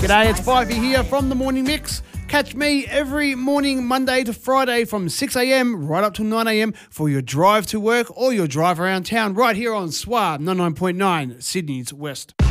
G'day, it's Fivey here from The Morning Mix. Catch me every morning, Monday to Friday from 6 a.m. right up till 9 a.m. for your drive to work or your drive around town right here on SWAB 99.9, Sydney's West.